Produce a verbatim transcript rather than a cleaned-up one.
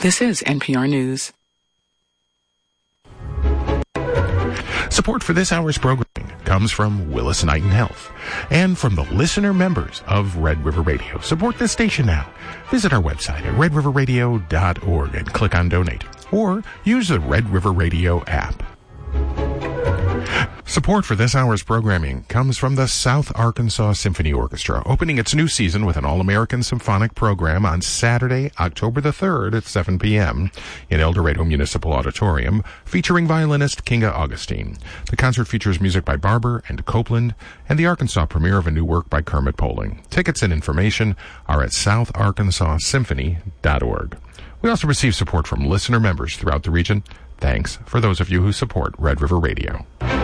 This is N P R News. Support for this hour's programming comes from Willis Knighton Health and from the listener members of Red River Radio. Support this station now. Visit our website at red river radio dot org and click on Donate, or use the Red River Radio app. Support for this hour's programming comes from the South Arkansas Symphony Orchestra, opening its new season with an all-American symphonic program on Saturday, October the third at seven p.m. in El Dorado Municipal Auditorium, featuring violinist Kinga Augustine. The concert features music by Barber and Copeland, and the Arkansas premiere of a new work by Kermit Poling. Tickets and information are at south arkansas symphony dot org. We also receive support from listener members throughout the region. Thanks for those of you who support Red River Radio.